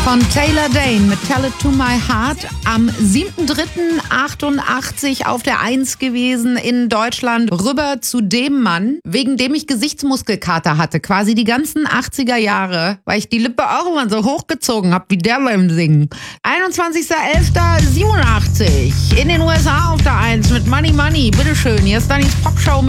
von Taylor Dayne mit Tell It To My Heart. Am 7.3.88 auf der 1 gewesen in Deutschland. Rüber zu dem Mann, wegen dem ich Gesichtsmuskelkater hatte. Quasi die ganzen 80er Jahre, weil ich die Lippe auch immer so hochgezogen habe, wie der beim Singen. 21.11.87 in den USA auf der 1 mit Money Money. Bitteschön, hier ist Dannys Popshow mit